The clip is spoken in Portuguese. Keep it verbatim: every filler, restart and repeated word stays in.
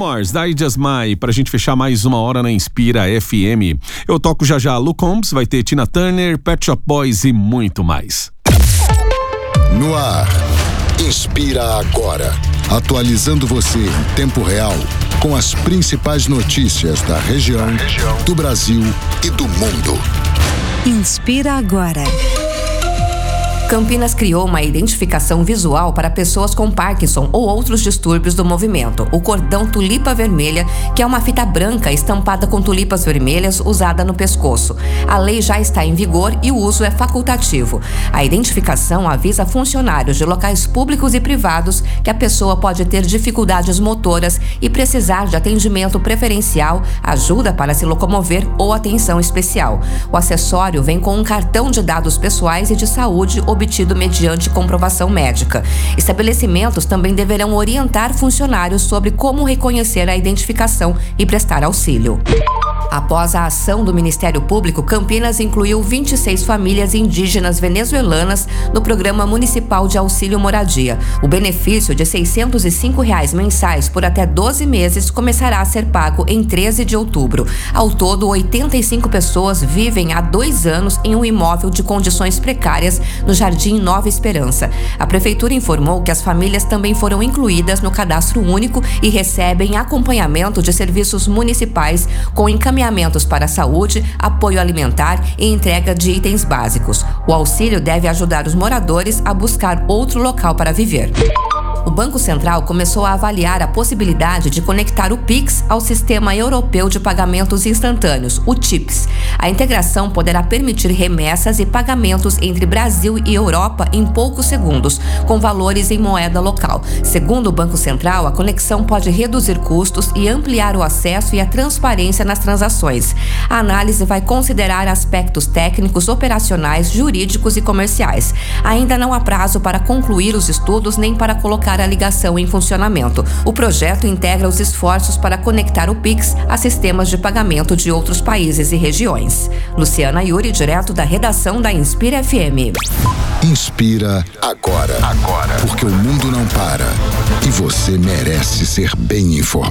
Paramores, Die Just My, pra gente fechar mais uma hora na Inspira F M. Eu toco já já Luke Combs, vai ter Tina Turner, Pet Shop Boys e muito mais. No ar, Inspira Agora. Atualizando você em tempo real com as principais notícias da região, da região, do Brasil e do mundo. Inspira Agora. Campinas criou uma identificação visual para pessoas com Parkinson ou outros distúrbios do movimento, o cordão tulipa vermelha, que é uma fita branca estampada com tulipas vermelhas usada no pescoço. A lei já está em vigor e o uso é facultativo. A identificação avisa funcionários de locais públicos e privados que a pessoa pode ter dificuldades motoras e precisar de atendimento preferencial, ajuda para se locomover ou atenção especial. O acessório vem com um cartão de dados pessoais e de saúde obtido mediante comprovação médica. Estabelecimentos também deverão orientar funcionários sobre como reconhecer a identificação e prestar auxílio. Após a ação do Ministério Público, Campinas incluiu vinte e seis famílias indígenas venezuelanas no Programa Municipal de Auxílio Moradia. O benefício de seiscentos e cinco reais mensais por até doze meses começará a ser pago em treze de outubro. Ao todo, oitenta e cinco pessoas vivem há dois anos em um imóvel de condições precárias no Jardim Nova Esperança. A Prefeitura informou que as famílias também foram incluídas no Cadastro Único e recebem acompanhamento de serviços municipais com encaminhamento para a saúde, apoio alimentar e entrega de itens básicos. O auxílio deve ajudar os moradores a buscar outro local para viver. O Banco Central começou a avaliar a possibilidade de conectar o Pix ao Sistema Europeu de Pagamentos Instantâneos, o TIPS. A integração poderá permitir remessas e pagamentos entre Brasil e Europa em poucos segundos, com valores em moeda local. Segundo o Banco Central, a conexão pode reduzir custos e ampliar o acesso e a transparência nas transações. A análise vai considerar aspectos técnicos, operacionais, jurídicos e comerciais. Ainda não há prazo para concluir os estudos nem para colocar a ligação em funcionamento. O projeto integra os esforços para conectar o Pix a sistemas de pagamento de outros países e regiões. Luciana Yuri, direto da redação da Inspira F M. Inspira agora. Agora. Porque o mundo não para e você merece ser bem informado.